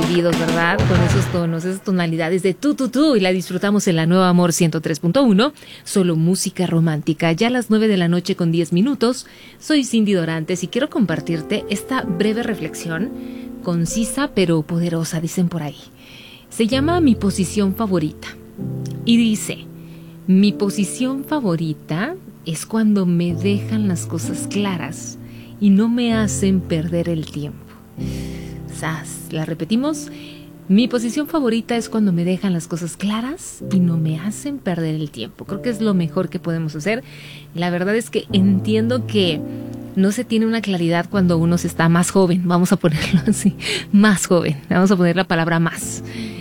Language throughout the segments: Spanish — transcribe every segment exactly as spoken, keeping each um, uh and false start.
encendidos, ¿verdad? Con esos tonos, esas tonalidades de tú, tú, tú, y la disfrutamos en la Nueva Amor ciento tres punto uno, solo música romántica. Ya a las nueve de la noche con diez minutos, soy Cindy Dorantes y quiero compartirte esta breve reflexión, concisa pero poderosa, dicen por ahí. Se llama Mi posición favorita y dice, mi posición favorita es cuando me dejan las cosas claras y no me hacen perder el tiempo. ¡Sas! La repetimos. Mi posición favorita es cuando me dejan las cosas claras y no me hacen perder el tiempo. Creo que es lo mejor que podemos hacer. La verdad es que entiendo que no se tiene una claridad cuando uno se está más joven. Vamos a ponerlo así, más joven. Vamos a poner la palabra más.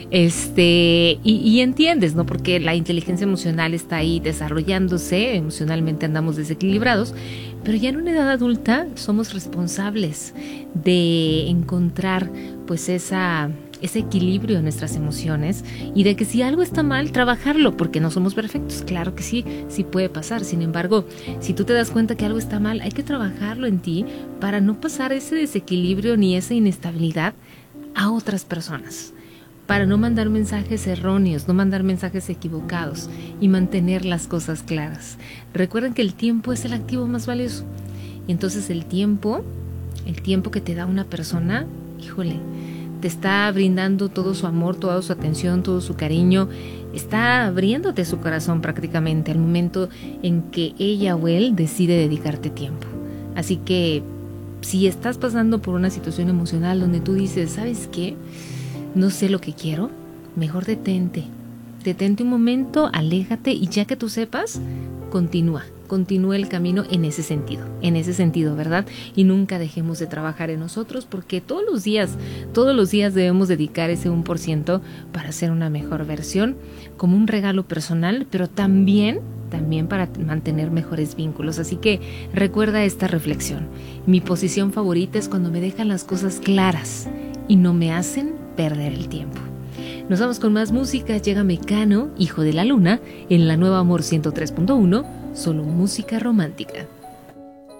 Este, y, y entiendes, ¿no? Porque la inteligencia emocional está ahí desarrollándose, emocionalmente andamos desequilibrados, pero ya en una edad adulta somos responsables de encontrar pues esa, ese equilibrio en nuestras emociones y de que si algo está mal, trabajarlo, porque no somos perfectos, claro que sí, sí puede pasar. Sin embargo, si tú te das cuenta que algo está mal, hay que trabajarlo en ti para no pasar ese desequilibrio ni esa inestabilidad a otras personas, para no mandar mensajes erróneos, no mandar mensajes equivocados y mantener las cosas claras. Recuerden que el tiempo es el activo más valioso. Y entonces el tiempo, el tiempo que te da una persona, híjole, te está brindando todo su amor, toda su atención, todo su cariño, está abriéndote su corazón prácticamente al momento en que ella o él decide dedicarte tiempo. Así que si estás pasando por una situación emocional donde tú dices, ¿sabes qué? No sé lo que quiero, mejor detente, detente un momento, aléjate y ya que tú sepas, continúa, continúa el camino en ese sentido, en ese sentido, ¿verdad? Y nunca dejemos de trabajar en nosotros porque todos los días, todos los días debemos dedicar ese uno por ciento para hacer una mejor versión, como un regalo personal, pero también, también para mantener mejores vínculos. Así que recuerda esta reflexión, mi posición favorita es cuando me dejan las cosas claras y no me hacen perder el tiempo. Nos vamos con más música. Llega Mecano, Hijo de la Luna, en la Nueva Amor ciento tres punto uno, solo música romántica.